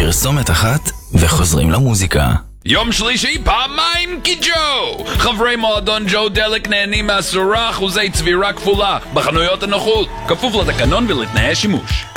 פרסומת אחת וחוזרים למוזיקה. יום שלישי פעמיים כג'ו! חברי מועדון ג'ו דלק נהנים מ10% צבירה כפולה בחנויות הנוחות, כפוף לתקנון ולתנאי שימוש.